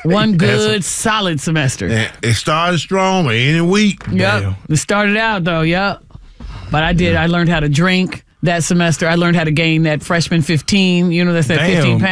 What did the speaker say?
One good, solid semester. It started strong, but ended weak. Yep. It started out, though, yep. But I did. I learned how to drink that semester. I learned how to gain that freshman 15. You know, that's that 15 pounds.